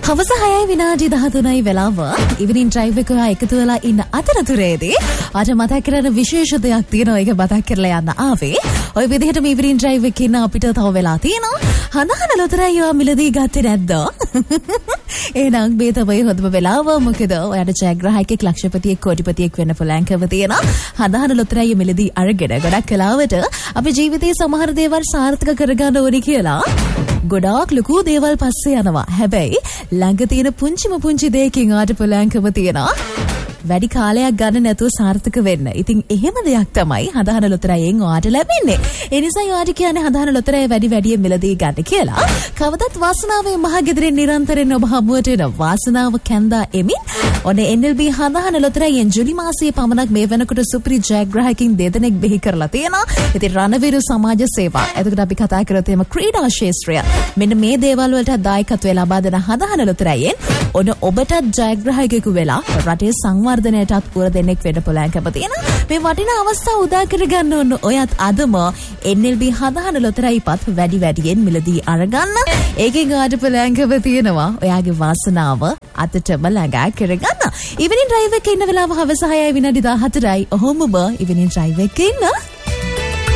හවස 6 විනාඩි 13යි වෙලාව. ඉවිනින් ඩ්‍රයිව් එක එකතු වෙලා ඉන්න අතරතුරේදී අද මතක් කරන විශේෂ දෙයක් තියෙනවා. ඒක මතක් කරලා යන්න ආවේ. ඔය විදිහට මේ ඉවිනින් ඩ්‍රයිව් එකේ ඉන්න අපිට තව වෙලා තියෙනවා. හඳහන ලොතරැයි මිලදී ගත්තේ නැද්ද? එහෙනම් මේ තමයි හොඳම වෙලාව. මොකද ඔයාට ජයග්‍රාහකෙක් ලක්ෂපතියෙක් කෝටිපතියෙක් වෙන්න පුළුවන්කම තියෙනවා. හඳහන ලොතරැයි මිලදී අරගෙන ගොඩක් වෙලාවට අපේ ජීවිතේ සමහර දේවල් සාර්ථක කරගන්න ඕනි කියලා ගොඩාක් ලොකු දේවල් පස්සේ යනවා. හැබැයි ළඟ තියෙන පුංචි දෙයකින් ආට පුළුවන්කම තියෙනවා වැඩි කාලයක් ගන්න නැතුව සාර්ථක වෙන්න. ඉතින් එහෙම දෙයක් තමයි හඳහන ලොතරැයියෙන් ඔයාට ලැබෙන්නේ. ඒ නිසා ඔයාට කියන්නේ හඳහන ලොතරැයි වැඩියෙන් මිලදී ගන්න කියලා. කවදත් වාසනාවේ මහගෙදරින් නිරන්තරයෙන් ඔබ හමුවට එන වාසනාව කැන්දා එමින් ඔනේ NLB හඳහන ලොතරැයියෙන් ජුලි මාසයේ පමණක් මේ වෙනකොට සුපිරි ජයග්‍රාහකකින් දෙදෙනෙක් බිහි කරලා තියෙනවා. ඉතින් රණවිරු සමාජ සේවා. එතකොට අපි කතා කරත් එහෙම ක්‍රීඩා ශාස්ත්‍රය. මෙන්න මේ දේවල් වලට දායකත්වය ලබා දෙන හඳහන ලොතරැයියෙන් ඔන්න ඔබට ජයග්‍රාහකයෙකු වෙලා රටේ සංවර්ධනයටත් උර දෙන්නෙක් වෙන්න පුළුවන්කම තියෙනවා. මේ වටිනා අවස්ථාව උදා කරගන්න ඕන ඔයත් අදම NLB හඳහන ලොතරැයිපත් වැඩියෙන් මිලදී අරගන්න. ඒකෙන් ආට පුළුවන්කම තියෙනවා ඔයාගේ වාසනාව අතටම ළඟා කරගන්න. ඉවිනින් ඩ්‍රයිව් එකේ ඉන්න වෙලාව හවස 6 විනාඩි 14යි. ඔහොමම ඉවිනින් ඩ්‍රයිව් එකේ ඉන්න